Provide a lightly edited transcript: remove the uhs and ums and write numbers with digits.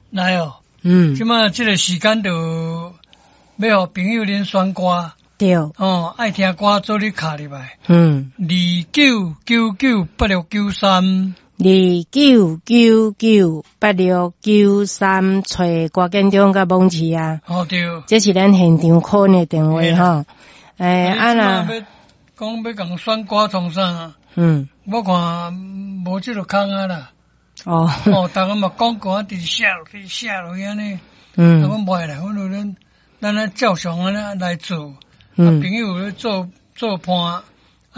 来哦，即马这个时间就要互朋友恁选歌， 对， 爱听歌做你卡入来，29998693。 29998693，找郭建中甲蒙奇啊。 对， 这是咱现场call的电话哈。 啊啦，讲要共选歌创啥？我看无这个空啊啦。大家嘛广告直写落去安尼。阮无来，阮咱照常安尼来做。朋友咧做伴，